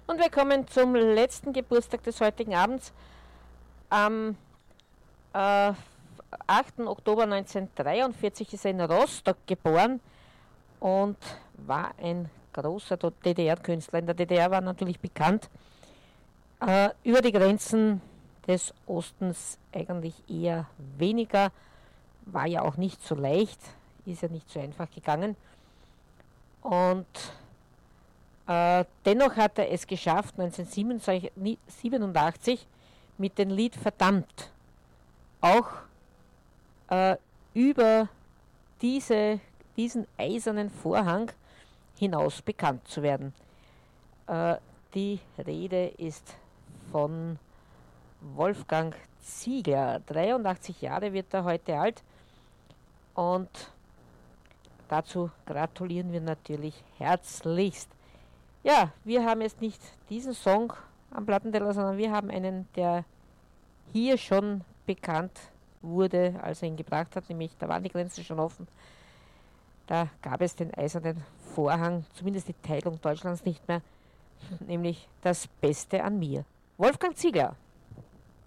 Und wir kommen zum letzten Geburtstag des heutigen Abends. Am 8. Oktober 1943 ist er in Rostock geboren und war ein großer DDR-Künstler. In der DDR war natürlich bekannt, über die Grenzen des Ostens eigentlich eher weniger, war ja auch nicht so leicht, ist ja nicht so einfach gegangen. Und dennoch hat er es geschafft, 1987 mit dem Lied Verdammt auch über diesen eisernen Vorhang hinaus bekannt zu werden. Die Rede ist von Wolfgang Ziegler. 83 Jahre wird er heute alt und dazu gratulieren wir natürlich herzlichst. Ja, wir haben jetzt nicht diesen Song am Plattenteller, sondern wir haben einen, der hier schon bekannt wurde, als er ihn gebracht hat, nämlich da waren die Grenzen schon offen. Da gab es den eisernen Vorhang, zumindest die Teilung Deutschlands nicht mehr, nämlich Das Beste an mir. Wolfgang Ziegler.